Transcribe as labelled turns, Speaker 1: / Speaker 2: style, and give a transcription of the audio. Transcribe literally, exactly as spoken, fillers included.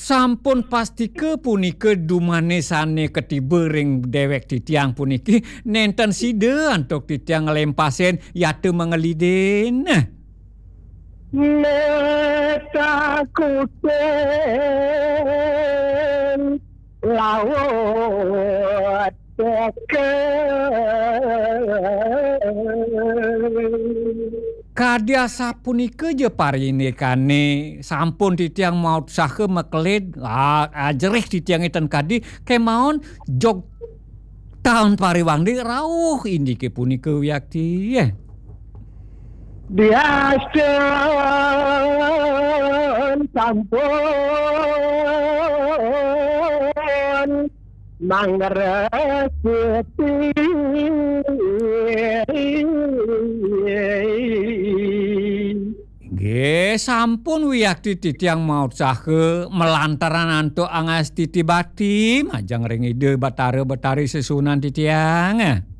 Speaker 1: Sampun pastike punike dumanesane ketiba ring dewek titiang puniki nenten sida antuk titiang ngelempasen yate mengeliden.
Speaker 2: Metakuten laut teken.
Speaker 1: Kadya sapunike je parine kane sampun titiang maut sahe mekelid ah, ajerih titiang iten kadi kemaon jog tahun pariwangdi rauh indike punike wiakti ya.
Speaker 2: Biasan sampun mangreseti
Speaker 1: Nggih, sampun wiakti titiang maut sahe melantaran antuk angas titi batim ajang ring ide batare betari sesunan titiang.